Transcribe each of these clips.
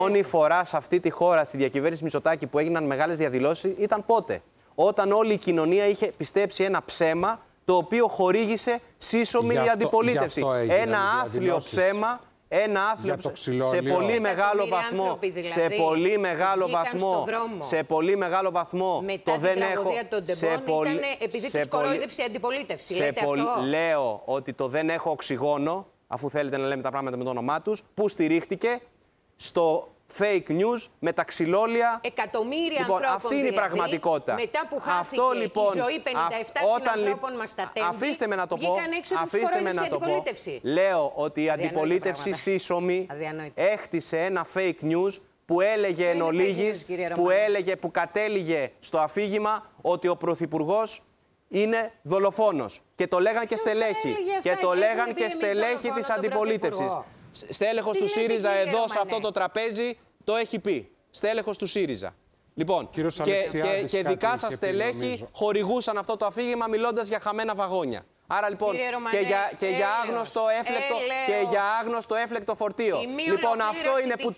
Μόνη φορά σε αυτή τη χώρα, στη διακυβέρνηση Μητσοτάκη, που έγιναν μεγάλες διαδηλώσεις ήταν πότε? Όταν όλη η κοινωνία είχε πιστέψει ένα ψέμα το οποίο χορήγησε σύσσωμη η αντιπολίτευση. Ένα άθλιο ψέμα. Ένα άθλιο σε πολύ μεγάλο βαθμό. Σε πολύ μεγάλο βαθμό. Σε πολύ μεγάλο βαθμό. Μετά την τραγωδία των Ντεμπών ήταν επειδή τους κορόιδεψε η αντιπολίτευση. Λέτε αυτό? Λέω ότι το δεν έχω οξυγόνο, αφού θέλετε να λέμε τα πράγματα με το όνομά τους, που στηρίχτηκε στο fake news με τα ξυλόλια. Εκατομμύρια λοιπόν, ανθρώπων. Αυτή είναι η πραγματικότητα. Μετά που χάθηκε η ζωή 57 συνανθρώπων μας στα Τέμπη, αφήστε με να το πω. Αφήστε με να το πω. Λέω ότι η αντιπολίτευση σύσσωμη έχτισε ένα fake news που έλεγε εν ολίγης, που κατέληγε στο αφήγημα ότι ο Πρωθυπουργός είναι δολοφόνος. Και το λέγαν και στελέχη. Και το λέγαν και στελέχη της αντιπολίτευσης. Στέλεχος του ΣΥΡΙΖΑ εδώ σε αυτό το τραπέζι το έχει πει. Στέλεχος του ΣΥΡΙΖΑ. Λοιπόν, και δικά σας στελέχη χορηγούσαν αυτό το αφήγημα μιλώντας για χαμένα βαγόνια. Άρα λοιπόν και για άγνωστο έφλεκτο φορτίο. Λοιπόν, αυτό είναι που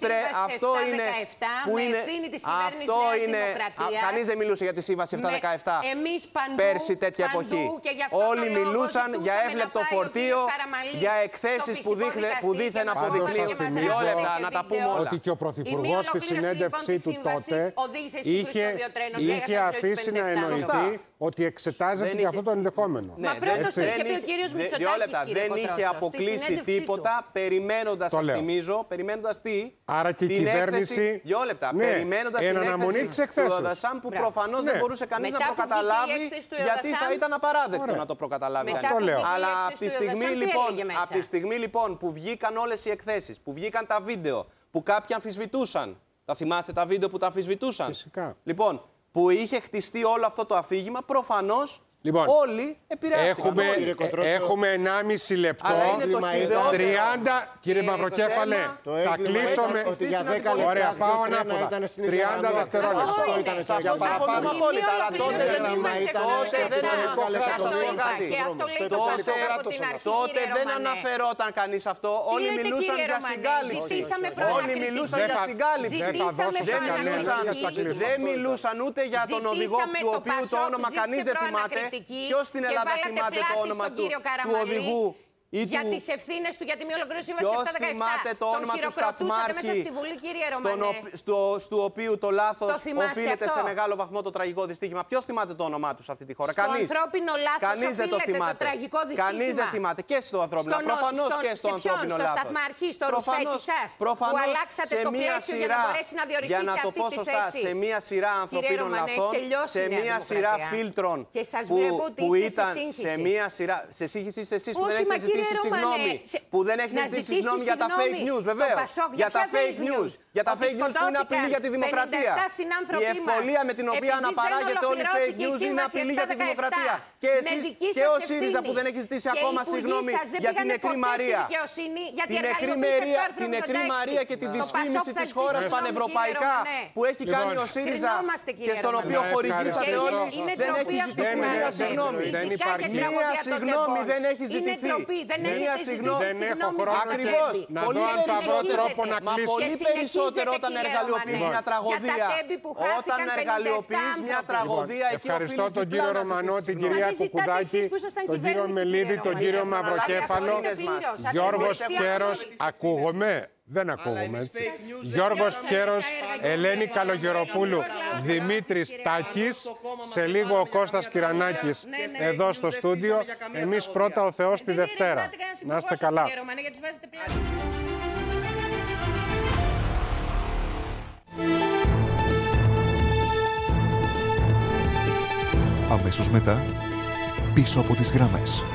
κανείς δεν μιλούσε για τη σύμβαση 7-17 πέρσι τέτοια εποχή. Όλοι μιλούσαν για έφλεκτο φορτίο, για εκθέσεις που δήθεν αποδεικνύουν. Δύο λεπτά να τα πούμε όλα. Ότι και ο Πρωθυπουργός στη συνέντευξή του τότε είχε αφήσει να εννοηθεί ότι εξετάζεται και αυτό το ενδεχόμενο. Μα πρώτος το είχε πει ο κύριος Μητσοτάκης, δεν είχε αποκλείσει τίποτα, περιμένοντας, σας θυμίζω, περιμένοντας τι? Άρα και η κυβέρνηση. Δύο λεπτά. Περιμένοντας την έκθεση του Δοδασάν, που προφανώς δεν μπορούσε κανείς να προκαταλάβει, γιατί θα ήταν απαράδεκτο να το προκαταλάβει κανείς. Αλλά από τη στιγμή λοιπόν που βγήκαν όλες οι εκθέσεις, που βγήκαν τα βίντεο, που κάποιοι αμφισβητούσαν. Τα θυμάστε τα βίντεο που τα αμφισβητούσαν? Φυσικά. Λοιπόν, που είχε χτιστεί όλο αυτό το αφήγημα, προφανώς όλοι επηρεάστηκαν. Έχουμε 1,5 λεπτό. 30, κύριε Μαυροκέφαλε, θα κλείσω με. Ωραία, πάω ανάποδα. 30 δευτερόλεπτα. Για παραπάνω απόλυτα. Αλλά τότε δεν αναφερόταν κανείς αυτό. Όλοι μιλούσαν για συγκάλυψη. Όλοι μιλούσαν για συγκάλυψη. Δεν μιλούσαν ούτε για τον οδηγό του οποίου το όνομα κανείς δεν θυμάται. Ποιος στην Ελλάδα θυμάται το όνομα του οδηγού? Για τις ευθύνες του, για τη μη ολοκλήρωση σύμβαση 7-17. Ποιος θυμάται το όνομα του σταθμάρχη, του οποίου το λάθος οφείλεται σε μεγάλο βαθμό το τραγικό δυστύχημα? Ποιος θυμάται το όνομά του σε αυτή τη χώρα? Κανείς. Στο ανθρώπινο λάθος οφείλεται το τραγικό δυστύχημα. Κανείς δεν θυμάται. Και στο ανθρώπινο. Προφανώς και στο ανθρώπινο λάθος. Στο σταθμάρχη, στο ρουσφέκι σας, που αλλάξατε το πλαίσιο για να μπορέσει να διοριστεί σε αυτή τη θέση. Σε μία σειρά ανθρωπίνων λαθών, σε μία σειρά φίλτρων που ήταν σε μία σειρά. Σε σύγχυση είστε εσείς που δεν έχετε ζητήσει συγγνώμη. Που δεν έχετε ζητήσει συγγνώμη για τα fake news, βεβαίως. Για τα fake news. Για τα fake news που είναι απειλή για τη δημοκρατία. Η ευκολία με την οποία αναπαράγεται όλη η fake news είναι απειλή για τη δημοκρατία. Και εσείς και ο ΣΥΡΙΖΑ που δεν έχει ζητήσει ακόμα συγγνώμη για την νεκρή Μαρία. Την νεκρή Μαρία και τη δυσφήμιση της χώρας πανευρωπαϊκά που έχει κάνει ο ΣΥΡΙΖΑ και στον οποίο χορηγήσατε όλοι. Δεν έχει ζητηθεί μία συγγνώμη. Μία συγγνώμη δεν έχει ζητηθεί. Μία συγγνώμη. Ακριβώς. Μα πολύ περισσότερο όταν εργαλειοποιείς μια τραγωδία. Όταν εργαλειοποιείς μια τραγωδία, εκεί ευχαριστώ τον κύριο Ρωμανό, την κυρία Κουκουδάκη, τον κύριο Μελίδη, τον κύριο Μαυροκέφαλο. Γιώργος Πιέρος, ακούγομαι? Δεν ακούγομαι έτσι. Γιώργος Πιέρος, Ελένη Καλογεροπούλου, Δημήτρης Τάκης, σε λίγο ο Κώστας Κυρανάκης εδώ στο στούντιο. Εμείς πρώτα, ο Θεός τη Δευτέρα. Να είστε καλά. Αμέσως μετά, πίσω από τις γραμμές.